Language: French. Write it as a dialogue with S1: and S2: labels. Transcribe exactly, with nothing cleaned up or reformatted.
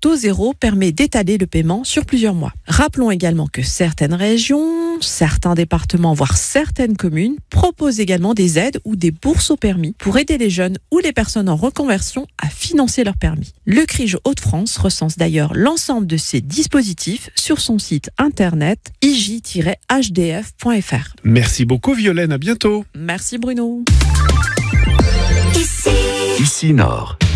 S1: taux zéro permet d'étaler le paiement sur plusieurs mois. Rappelons également que certaines régions, certains départements, voire certaines communes proposent également des aides ou des bourses au permis pour aider les jeunes ou les personnes en reconversion à financer leur permis. Le C R I J Hauts-de-France recense d'ailleurs l'ensemble de ces dispositifs sur son site internet i j tiret h d f point f r.
S2: Merci beaucoup Violaine, à bientôt.
S1: Merci Bruno.
S3: Ici Nord.